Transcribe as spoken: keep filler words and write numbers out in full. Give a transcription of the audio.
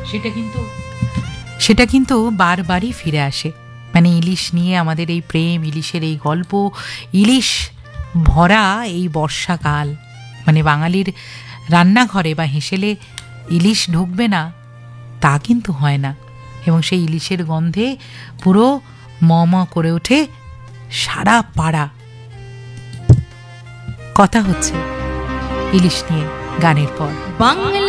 সেটা কিন্তু সেটা কিন্তু বারবারই ফিরে আসে। মানে ইলিশ নিয়ে আমাদের এই প্রেম, ইলিশের এই গল্প, ইলিশ ভরা এই বর্ষাকাল, মানে বাঙালির রান্নাঘরে বা হেঁসেলে ইলিশ ঢুকবে না তা কিন্তু হয় না। এবং সেই ইলিশের গন্ধে পুরো ম ম করে ওঠে সারা পাড়া। কথা হচ্ছে ইলিশ নিয়ে গানের পর। বাংলা